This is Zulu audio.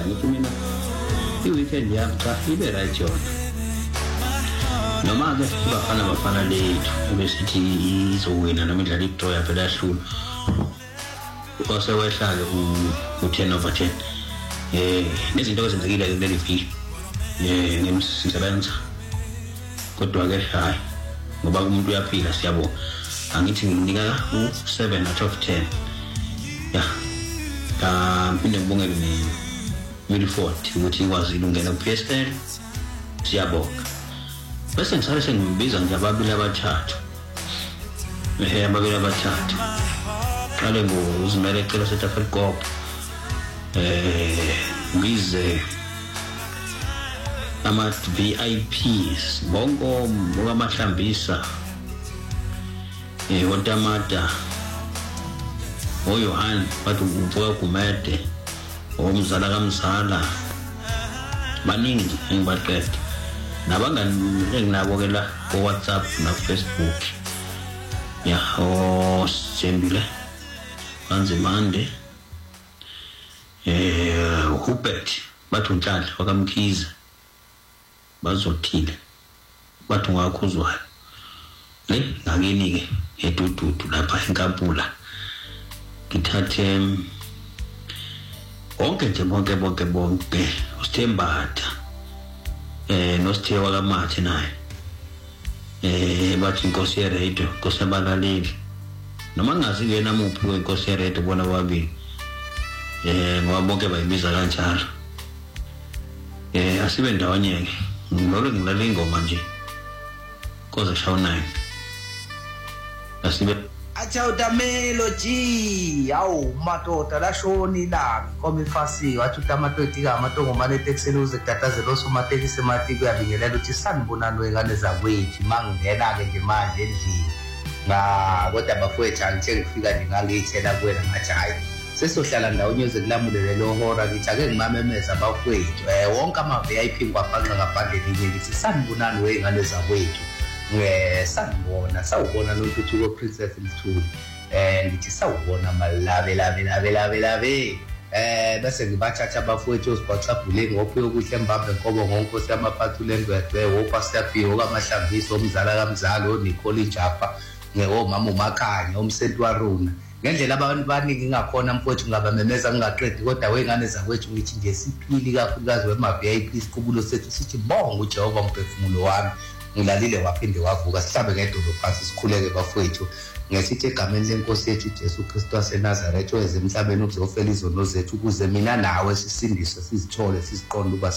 ukuthi mina i-weekend yapha ibe right yona noma-ke bafana lethu ebesithi izowina noma idlala i-draw yaphela yahlula kwasewehla-ke u-10/10 nezinto ezenzekile kuleli viki ngimsisebenza kodwa-ke hayi ngoba umuntu uyaphila siyabona angithi nginika u-7/10 phinde ngibongele ne-Milford ukuthi ikwazile ungena ku-PSL siyabonga bese ngisale sengimbiza nje ababili abathathu qale ngozimele ecela seTafelkop ngize ama-VIPs bonke okamahlambisa oNtamata oYohani bathi uvuka Gumede omzala kamzala baningi engibaqeda nabangani enginabo ke la ku WhatsApp na Facebook Sembile Kanzimande Hubert bathi uNhlanhla wakamkhize bazothile bathi ungakhuzwayo le ngakini ke edududu lapha eNkampula ngithathe bonke uSithembatha noSithe wakaMathe naye bathi inkosi yeRadio inkosi yabalaleli noma ngazi yena muphi wenkosi yeRadio bona babili ngoba bonke bayibiza kanjalo asibe ndawonye ke ngilole ngilale ingoma nje koze shaw 9 asibe Achauta melody awu madoda la shoni la komifasi wathi utamathoti kamatongo mane texelo uzetatazelo somatheki semathi kuyabingelela ukuthi sanibonano engane zakwethu mangena ke nje manje endlini kodwa bafowethu angithe ngifika nje ngangiyithela kuwena ngathi hayi sesohlala ndawonyoze kulamulele lo hora ngithi ake ngimamemeza bafowethu wonke ama VIP ngwaphanqa ngaphandle linye ngithi sanibonano engane zakwethu sanibona sawubona nontuthuko Princess Mthuli ngithi sawubona malave bese ngibathatha abafowethu osibacabhule ngophe okuhle embambe nkobo ngonkosi yamaphathule ndwedwe opastor Pio kamahlambisi omzala kamzalo Nicole Njapa ngomama uMakhanya umsenti waruna ngendlela abantu baningi ngakhona mfowethu ngabamemeza ngingaqedi kodwa wengane zakwethu ngithi nje siphili kakhulukazi wema-VIP isiqubulo sethu sithi bonke uJehova umphefumulo wami ngilalile waphinde wavuka sihlabe ngedolo phansi sikhuleke bafowethu ngesithi egameni lenkosi yethu Jesu Kristu waseNazaretha oweze emhlabeni ukuzofela izono zethu ukuze mina nawe sisindiswe sizithole siziqonde uba